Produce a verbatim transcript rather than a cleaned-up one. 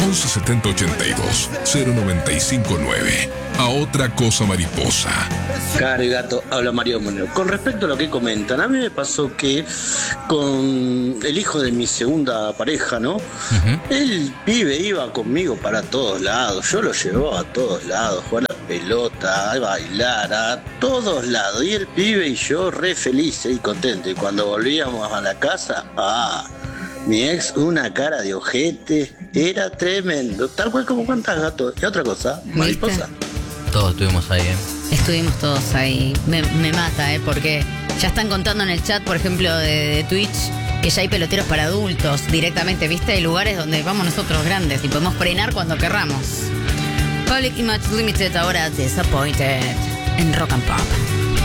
once setenta ochenta y dos cero noventa y cinco nueve. A otra cosa mariposa. Cari Gato, habla Mario Monero. Con respecto a lo que comentan, a mí me pasó que con el hijo de mi segunda pareja, ¿no? Uh-huh. El pibe iba conmigo para todos lados. Yo lo llevaba a todos lados, a jugar a la pelota, a bailar, a todos lados. Y el pibe y yo re felices y contentos. Y cuando volvíamos a la casa, ah, mi ex, una cara de ojete, era tremendo. Tal cual como cuántas gatos. Y otra cosa, mariposa. Todos estuvimos ahí, ¿eh? Estuvimos todos ahí. Me, me mata, ¿eh? Porque ya están contando en el chat, por ejemplo, de, de Twitch, que ya hay peloteros para adultos directamente, ¿viste? Hay lugares donde vamos nosotros grandes y podemos frenar cuando querramos. Public Image Limited, ahora Disappointed en Rock and Pop.